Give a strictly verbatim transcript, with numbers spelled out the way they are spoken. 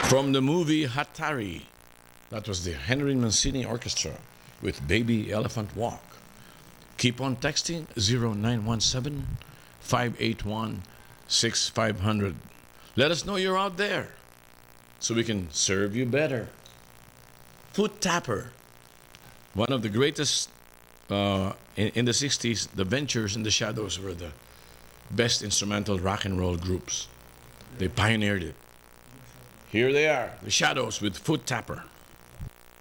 From the movie Hatari, that was the Henry Mancini Orchestra with Baby Elephant Walk. Keep on texting zero nine one seven, five eight one, six five zero zero. Let us know you're out there so we can serve you better. Foot Tapper, one of the greatest uh, in, in the sixties, the Ventures and the Shadows were the best instrumental rock and roll groups. They pioneered it. Here they are, the Shadows with Foot Tapper.